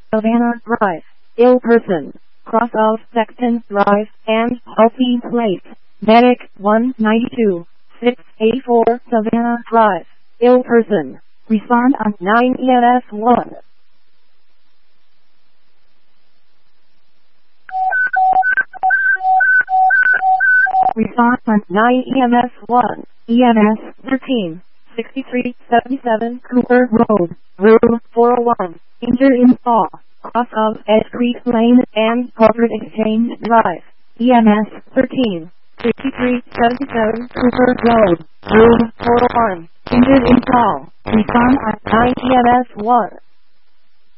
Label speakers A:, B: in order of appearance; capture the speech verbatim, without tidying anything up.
A: Savannah Drive, ill person, cross of Sexton Drive, and Healthy Place. Medic one ninety-two, six eighty-four Savannah Drive, ill person. Respond on nine E M S one. Respond on nine E M S one. E M S thirteen, sixty-three seventy-seven Cooper Road, room four oh one. Injured in fall, cross of Edge Creek Lane and Corporate Exchange Drive. E M S thirteen, sixty-three seventy-seven Cooper Road, room four oh one. Injured in fall. Respond on nine E M S one.